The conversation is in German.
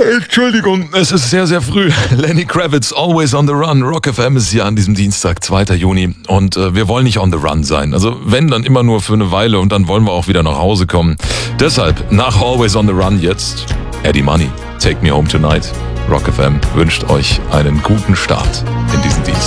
Entschuldigung, es ist sehr, sehr früh. Lenny Kravitz, Always on the Run. Rock FM ist hier an diesem Dienstag, 2. Juni. Und wir wollen nicht on the run sein. Also wenn, dann immer nur für eine Weile und dann wollen wir auch wieder nach Hause kommen. Deshalb, nach Always on the Run jetzt Eddie Money, Take Me Home Tonight. Rock FM wünscht euch einen guten Start in diesen Dienstag.